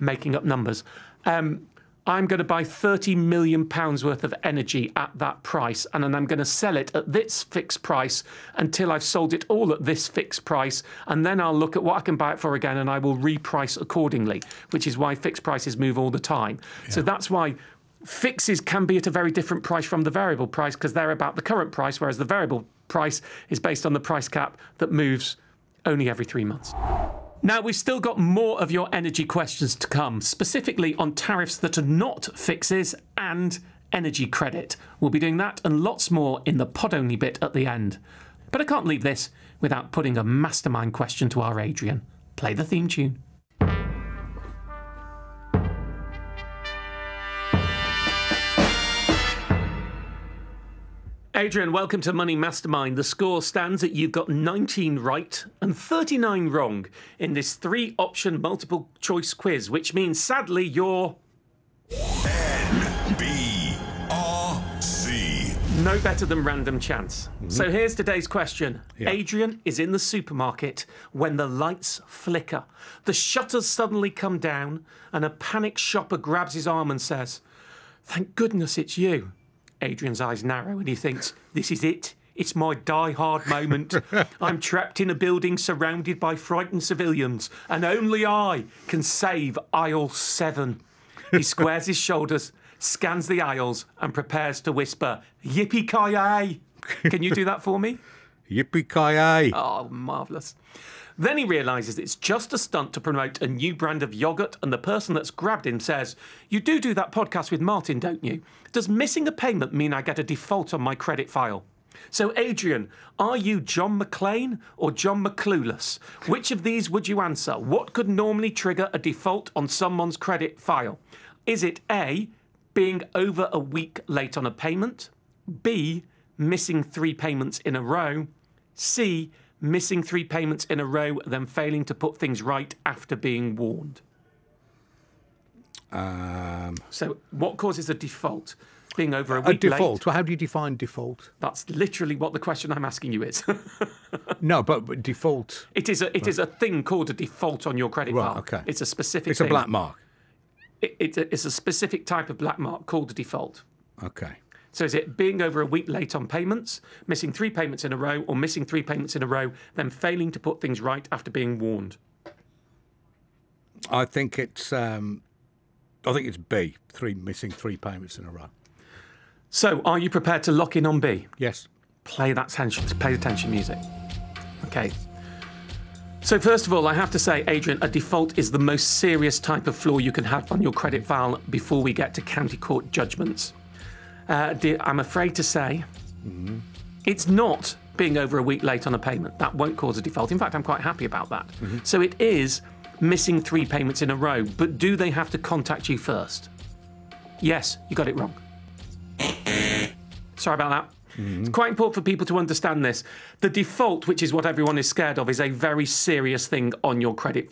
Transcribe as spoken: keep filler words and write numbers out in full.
making up numbers. Um, I'm going to buy thirty million pounds worth of energy at that price, and then I'm going to sell it at this fixed price until I've sold it all at this fixed price, and then I'll look at what I can buy it for again, and I will reprice accordingly, which is why fixed prices move all the time. Yeah. So that's why fixes can be at a very different price from the variable price, because they're about the current price, whereas the variable price is based on the price cap that moves only every three months. Now, we've still got more of your energy questions to come, specifically on tariffs that are not fixes and energy credit. We'll be doing that and lots more in the pod-only bit at the end. But I can't leave this without putting a mastermind question to our Adrian. Play the theme tune. Adrian, welcome to Money Mastermind. The score stands at you've got nineteen right and thirty-nine wrong in this three-option multiple choice quiz, which means, sadly, you're... N B R C. No better than random chance. Mm-hmm. So here's today's question. Yeah. Adrian is in the supermarket when the lights flicker. The shutters suddenly come down and a panicked shopper grabs his arm and says, "Thank goodness it's you." Adrian's eyes narrow and he thinks, this is it. It's my die-hard moment. I'm trapped in a building surrounded by frightened civilians, and only I can save aisle seven. He squares his shoulders, scans the aisles, and prepares to whisper, "Yippee-ki-yay!" Can you do that for me? Yippee-ki-yay! Oh, marvellous. Then he realises it's just a stunt to promote a new brand of yoghurt, and the person that's grabbed him says, "You do do that podcast with Martin, don't you? Does missing a payment mean I get a default on my credit file?" So, Adrian, are you John McClane or John McClueless? Which of these would you answer? What could normally trigger a default on someone's credit file? Is it A, being over a week late on a payment? B, missing three payments in a row? C, missing three payments in a row, then failing to put things right after being warned? Um, so what causes a default? Being over a a week default. late? Well, how do you define default? That's literally what the question I'm asking you is. No, but, but default... It is a it right. is a thing called a default on your credit right, file. Okay. It's a specific It's thing. a black mark. It, it, it's a specific type of black mark called a default. Okay. So is it being over a week late on payments, missing three payments in a row, or missing three payments in a row, then failing to put things right after being warned? I think it's um, I think it's B, three missing three payments in a row. So are you prepared to lock in on B? Yes. Play that tension, play the tension music. Okay. So first of all, I have to say, Adrian, a default is the most serious type of flaw you can have on your credit file before we get to county court judgments. Uh, I'm afraid to say mm-hmm. it's not being over a week late on a payment. That won't cause a default. In fact, I'm quite happy about that. Mm-hmm. So it is missing three payments in a row. But do they have to contact you first? Yes, you got it wrong. Sorry about that. Mm-hmm. It's quite important for people to understand this. The default, which is what everyone is scared of, is a very serious thing on your credit